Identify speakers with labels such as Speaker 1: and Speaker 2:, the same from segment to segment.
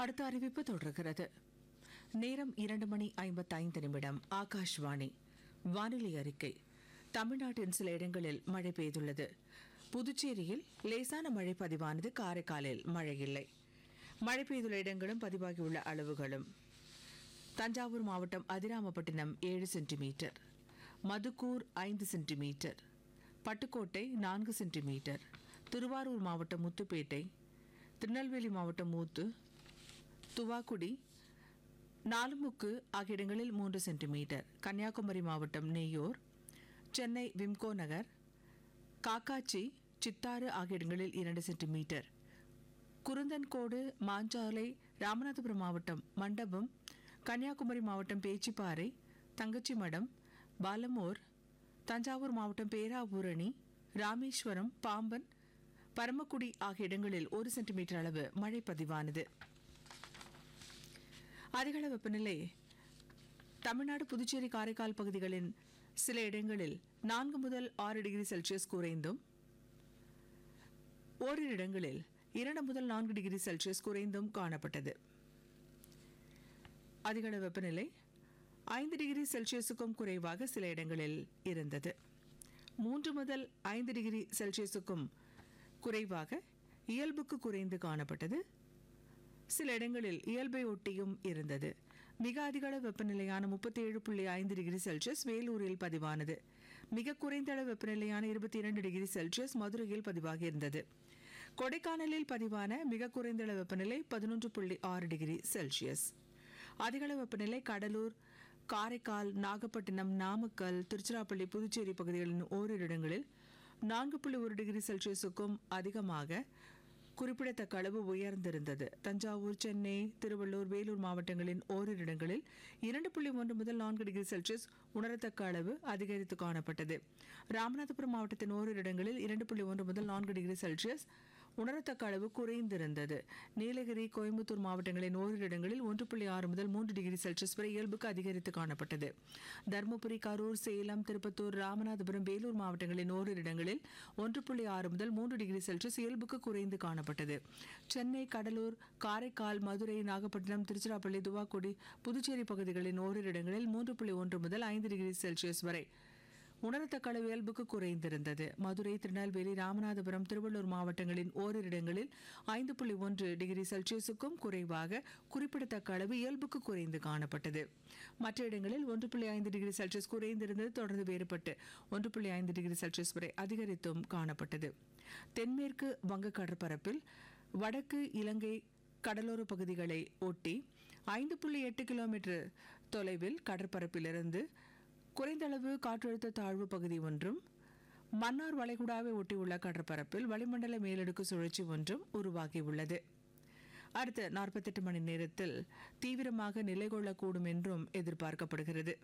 Speaker 1: அடுத்த அறிவிப்பு தொடர்கிறது. நேரம் 2:55. ஆகாஷ்வாணி. வானிலை அறிக்கை. தமிழ்நாட்டின் சில இடங்களில் மழை பெய்துள்ளது. புதுச்சேரியில் லேசான மழை பதிவானது. காரைக்காலில் மழை இல்லை. மழை பெய்துள்ள இடங்களும் பதிவாகியுள்ள அளவுகளும்: தஞ்சாவூர் மாவட்டம் Adirampattinam 7 centimetre, Madukkur 5 centimetre, Pattukkottai 4 centimetre, Thiruvarur மாவட்டம் முத்துப்பேட்டை, திருநெல்வேலி மாவட்டம் மூத்து, துவாக்குடி, நாலுமுக்கு ஆகிய இடங்களில் 3 சென்டிமீட்டர், கன்னியாகுமரி மாவட்டம் நெய்யோர், சென்னை விம்கோ நகர், காக்காச்சி, சித்தாறு ஆகிய இடங்களில் 2 சென்டிமீட்டர், குருந்தன்கோடு, மாஞ்சாலை, ராமநாதபுரம் மாவட்டம் மண்டபம், கன்னியாகுமரி மாவட்டம் பேச்சிப்பாறை, தங்கச்சிமடம், பாலமோர், தஞ்சாவூர் மாவட்டம் பேராவூரணி, ராமேஸ்வரம், பாம்பன், பரமக்குடி ஆகிய இடங்களில் 1 சென்டிமீட்டர் அளவு மழை பதிவானது. அதிகளவு வெப்பநிலை தமிழ்நாடு, புதுச்சேரி, காரைக்கால் பகுதிகளின் சில இடங்களில் 4 முதல் 6 டிகிரி செல்சியஸ் குறைந்தும், ஓரிரு இடங்களில் 2 முதல் 4 டிகிரி செல்சியஸ் குறைந்தும் காணப்பட்டது. அதிகளவு வெப்பநிலை 5 டிகிரி செல்சியஸுக்கும் குறைவாக சில இடங்களில் இருந்தது. 3 முதல் 5 டிகிரி செல்சியஸுக்கும் குறைவாக இயல்புக்கு குறைந்து காணப்பட்டது. சில இடங்களில் இயல்பை ஒட்டியும் இருந்தது. மிக அதிகளவு வெப்பநிலையான 37.5 டிகிரி செல்சியஸ் வேலூரில் பதிவானது. மிக குறைந்த அளவு வெப்பநிலையான 22 டிகிரி செல்சியஸ் மதுரையில் பதிவாகியிருந்தது. கொடைக்கானலில் பதிவான மிக குறைந்த அளவு வெப்பநிலை 11.6 டிகிரி செல்சியஸ். அதிகளவு வெப்பநிலை கடலூர், காரைக்கால், நாகப்பட்டினம், நாமக்கல், திருச்சிராப்பள்ளி, புதுச்சேரி பகுதிகளின் ஓரிரு இடங்களில் 4.1 டிகிரி செல்சியஸுக்கும் அதிகமாக குறிப்பிடத்தக்க அளவு உயர்ந்திருந்தது. தஞ்சாவூர், சென்னை, திருவள்ளூர், வேலூர் மாவட்டங்களின் ஓரிரு இடங்களில் 2.1 முதல் 4 டிகிரி செல்சியஸ் உணரத்தக்க அளவு அதிகரித்து காணப்பட்டது. ராமநாதபுரம் மாவட்டத்தின் ஓரிரு இடங்களில் 2.1 முதல் 4 டிகிரி செல்சியஸ் உணரத்தக்க அளவு குறைந்திருந்தது. நீலகிரி, கோயம்புத்தூர் மாவட்டங்களின் ஓரிரு இடங்களில் 1.6 முதல் 3 டிகிரி செல்சியஸ் வரை இயல்புக்கு அதிகரித்து காணப்பட்டது. தருமபுரி, கரூர், சேலம், திருப்பத்தூர், ராமநாதபுரம், வேலூர் மாவட்டங்களின் ஓரிரு இடங்களில் 1.6 முதல் 3 டிகிரி செல்சியஸ் இயல்புக்கு குறைந்து காணப்பட்டது. சென்னை, கடலூர், காரைக்கால், மதுரை, நாகப்பட்டினம், திருச்சிராப்பள்ளி, துவாக்குடி, புதுச்சேரி பகுதிகளின் ஓரிரு இடங்களில் 3.1 முதல் 5 டிகிரி செல்சியஸ் வரை உணரத்தக்க அளவு இயல்புக்கு குறைந்திருந்தது. மதுரை, திருநெல்வேலி, ராமநாதபுரம், திருவள்ளூர் மாவட்டங்களின் ஓரிரு இடங்களில் 5.1 டிகிரி செல்சியஸுக்கும் குறைவாக குறிப்பிடத்தக்க அளவு இயல்புக்கு குறைந்து காணப்பட்டது. மற்ற இடங்களில் 1.5 டிகிரி செல்சியஸ் குறைந்திருந்தது. தொடர்ந்து வேறுபட்டு 1.5 டிகிரி செல்சியஸ் வரை அதிகரித்தும் காணப்பட்டது. தென்மேற்கு வங்க கடற்பரப்பில் வடக்கு இலங்கை கடலோர பகுதிகளை ஒட்டி 5.8 கிலோமீட்டர் தொலைவில் கடற்பரப்பிலிருந்து குறைந்தளவு காற்றழுத்த தாழ்வு பகுதி ஒன்றும், மன்னார் வளைகுடாவை ஒட்டியுள்ள கடற்பரப்பில் வளிமண்டல மேலடுக்கு சுழற்சி ஒன்றும் உருவாகியுள்ளது. அடுத்த 48 மணி நேரத்தில் தீவிரமாக நிலை கொள்ளக்கூடும் என்றும் எதிர்பார்க்கப்படுகிறது.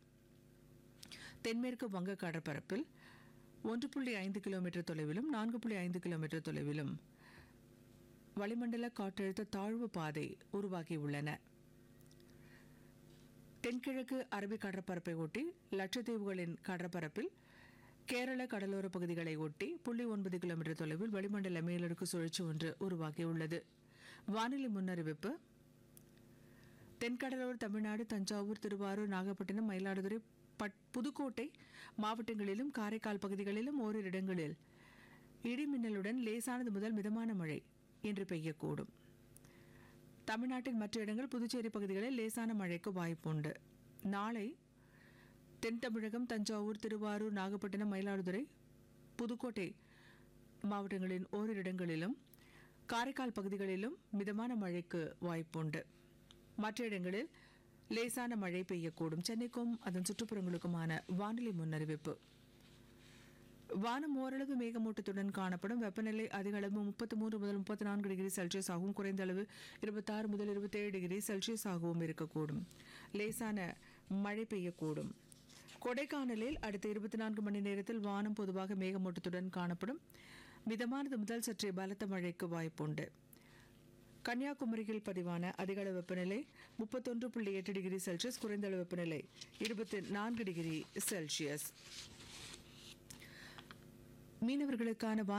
Speaker 1: தென்மேற்கு வங்க கடற்பரப்பில் 1.5 கிலோமீட்டர் தொலைவிலும் 4.5 கிலோமீட்டர் தொலைவிலும் வளிமண்டல காற்றழுத்த தாழ்வு பாதை உருவாகியுள்ளன. தென்கிழக்கு அரபிக் கடற்பரப்பை ஒட்டி லட்சத்தீவுகளின் கடற்பரப்பில் கேரள கடலோர பகுதிகளை ஒட்டி 0.9 கிலோமீட்டர் தொலைவில் வளிமண்டல மேலடுக்கு சுழற்சி ஒன்று உருவாகியுள்ளது. வானிலை முன்னறிவிப்பு: தென்கடலோர தமிழ்நாடு, தஞ்சாவூர், திருவாரூர், நாகப்பட்டினம், மயிலாடுதுறை, புதுக்கோட்டை மாவட்டங்களிலும் காரைக்கால் பகுதிகளிலும் ஓரிரு இடங்களில் இடிமின்னலுடன் லேசானது முதல் மிதமான மழை இன்று பெய்யக்கூடும். தமிழ்நாட்டின் மற்ற இடங்கள், புதுச்சேரி பகுதிகளில் லேசான மழைக்கு வாய்ப்புண்டு. நாளை தென் தமிழகம், தஞ்சாவூர், திருவாரூர், நாகப்பட்டினம், மயிலாடுதுறை, புதுக்கோட்டை மாவட்டங்களின் ஓரிரு இடங்களிலும் காரைக்கால் பகுதிகளிலும் மிதமான மழைக்கு வாய்ப்புண்டு. மற்ற இடங்களில் லேசான மழை பெய்யக்கூடும். சென்னைக்கும் அதன் சுற்றுப்புறங்களுக்குமான வானிலை முன்னறிவிப்பு: வானம் ஓரளவு மேகமூட்டத்துடன் காணப்படும். வெப்பநிலை அதிக அளவு 33 முதல் 34 டிகிரி செல்சியஸ் ஆகவும், குறைந்த அளவு 26 முதல் 27 டிகிரி செல்சியஸ் ஆகவும் இருக்கக்கூடும். லேசான மழை பெய்யக்கூடும். கொடைக்கானலில் அடுத்த 24 மணி நேரத்தில் வானம் பொதுவாக மேகமூட்டத்துடன் காணப்படும். மிதமானது முதல் சற்றே பலத்த மழைக்கு வாய்ப்புண்டு. கன்னியாகுமரியில் பதிவான அதிகளவு வெப்பநிலை 31.8 டிகிரி செல்சியஸ், குறைந்த அளவு வெப்பநிலை 24 டிகிரி செல்சியஸ். மீனவர்களுக்கான